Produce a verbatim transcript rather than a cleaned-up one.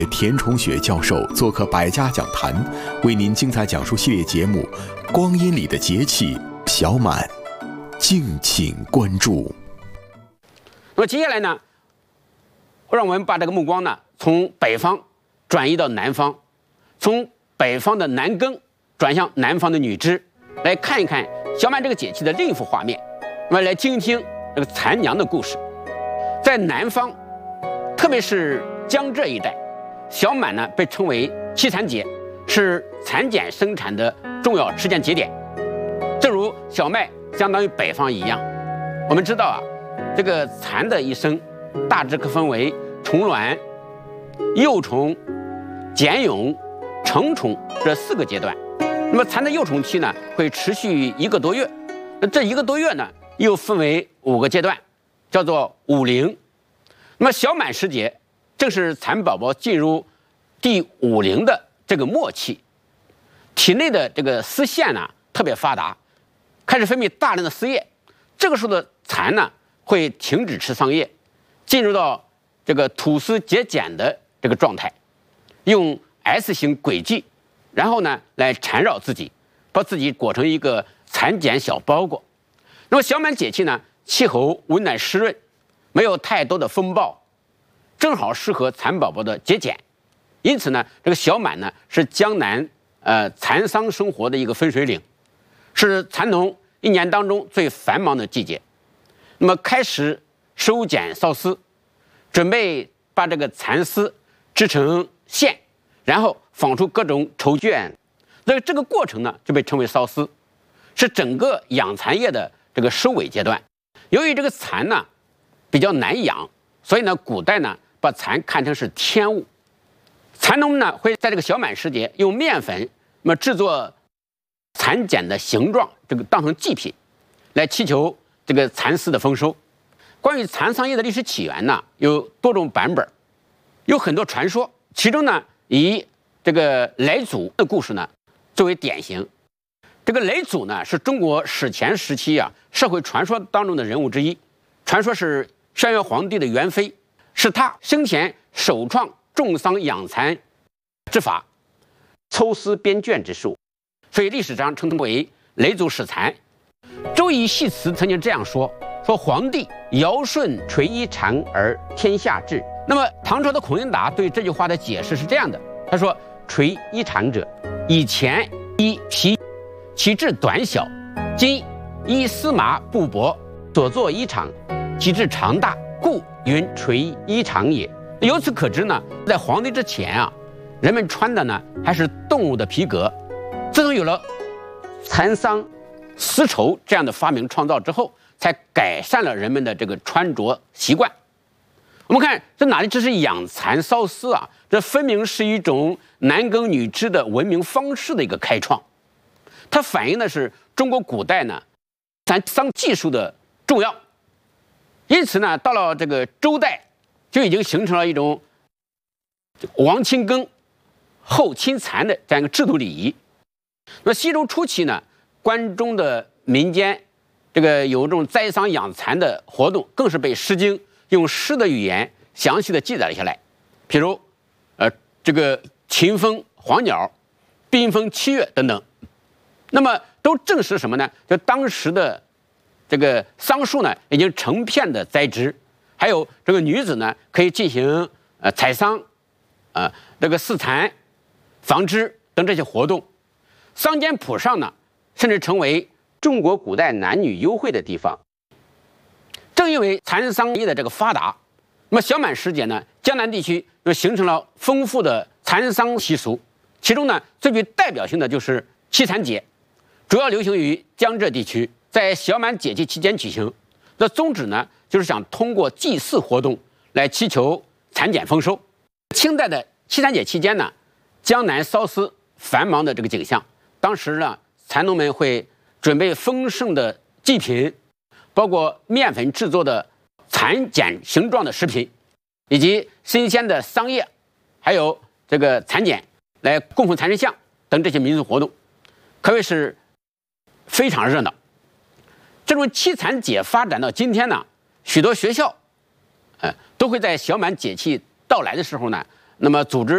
田崇雪教授做客百家讲坛，为您精彩讲述系列节目《光阴里的节气》小满，敬请关注。 那么接下来呢，让我们把这个目光呢从北方转移到南方，从北方的男耕转向南方的女织，来看一看小满这个节气的另一幅画面。那么来听一听这个蚕娘的故事。在南方，特别是江浙一带，小满呢被称为七蚕节，是蚕茧生产的重要时间节点。正如小麦相当于北方一样，我们知道啊，这个蚕的一生大致可分为虫卵、幼虫、茧蛹、成虫这四个阶段。那么蚕的幼虫期呢会持续一个多月，那这一个多月呢又分为五个阶段，叫做五龄。那么小满时节正是蚕宝宝进入第五龄的这个末期，体内的这个丝线呢特别发达，开始分泌大量的丝液。这个时候的蚕呢会停止吃桑叶，进入到这个吐丝结茧的这个状态，用 S 型轨迹，然后呢来缠绕自己，把自己裹成一个蚕茧小包裹。那么小满节气呢，气候温暖湿润，没有太多的风暴，正好适合蚕宝宝的结茧。因此呢，这个小满呢是江南呃蚕桑生活的一个分水岭，是蚕农一年当中最繁忙的季节。那么开始收茧缫丝，准备把这个蚕丝织成线，然后纺出各种绸绢。那这个过程呢就被称为缫丝，是整个养蚕业的这个收尾阶段。由于这个蚕呢比较难养，所以呢古代呢把蚕看成是天物。蚕农呢会在这个小满时节用面粉那么制作蚕茧的形状，这个当成祭品，来祈求这个蚕丝的丰收。关于蚕桑业的历史起源呢有多种版本，有很多传说，其中呢以这个嫘祖的故事呢作为典型。这个嫘祖呢是中国史前时期啊社会传说当中的人物之一，传说是轩辕皇帝的元妃，是他生前首创种桑养蚕之法，抽丝编绢之术，所以历史上称他为嫘祖始蚕。周易系辞曾经这样说：说皇帝尧舜垂衣长而天下治。那么唐朝的孔颖达对这句话的解释是这样的，他说：垂衣长者，以前衣皮，其质短小，今依丝麻布帛所作衣裳，其质长大，故云垂衣长也。由此可知呢，在皇帝之前啊，人们穿的呢还是动物的皮革。自从有了蚕桑丝绸这样的发明创造之后，才改善了人们的这个穿着习惯。我们看这哪里只是养蚕缫丝啊，这分明是一种男耕女织的文明方式的一个开创。它反映的是中国古代呢蚕桑技术的重要。因此呢，到了这个周代就已经形成了一种王亲耕后亲蚕的这样一个制度礼仪。那西周初期呢，关中的民间这个有这种栽桑养蚕的活动，更是被《诗经》用诗的语言详细的记载了下来。譬如呃这个秦风黄鸟、宾风七月等等，那么都证实什么呢？就当时的这个桑树呢已经成片的栽植，还有这个女子呢可以进行呃采桑、呃这个饲蚕、纺织等这些活动。桑间圃上呢，甚至成为中国古代男女幽会的地方。正因为蚕桑业的这个发达，那么小满时节呢，江南地区又形成了丰富的蚕桑习俗。其中呢，最具代表性的就是七蚕节，主要流行于江浙地区，在小满节气期间举行。那宗旨呢，就是想通过祭祀活动来祈求蚕茧丰收。清代的七蚕节期间呢，江南缫丝繁忙的这个景象。当时呢，蚕农们会准备丰盛的祭品，包括面粉制作的蚕茧形状的食品，以及新鲜的桑叶，还有这个蚕茧，来供奉蚕神像等这些民俗活动，可谓是非常热闹。这种七蚕节发展到今天呢，许多学校，呃，都会在小满节气到来的时候呢，那么组织